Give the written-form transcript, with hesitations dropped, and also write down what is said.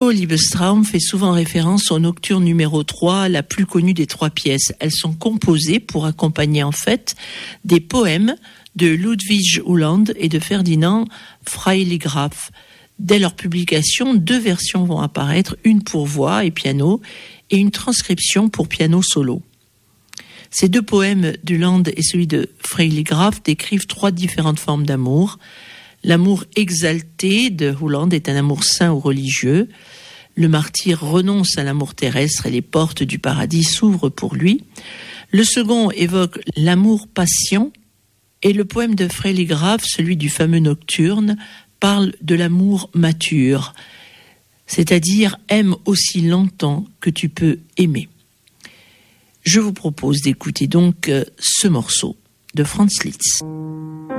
morceau Liebestraum fait souvent référence au nocturne numéro 3, la plus connue des 3 pièces. Elles sont composées pour accompagner en fait des poèmes de Ludwig Uhland et de Ferdinand Freiligrath. Dès leur publication, 2 versions vont apparaître, une pour voix et piano et une transcription pour piano solo. Ces 2 poèmes d'Uhland et celui de Freiligrath décrivent 3 différentes formes d'amour. L'amour exalté de Uhland est un amour saint ou religieux. Le martyr renonce à l'amour terrestre et les portes du paradis s'ouvrent pour lui. Le second évoque l'amour patient et le poème de Freiligrath, celui du fameux nocturne, parle de l'amour mature, c'est-à-dire aime aussi longtemps que tu peux aimer. Je vous propose d'écouter donc ce morceau de Franz Liszt.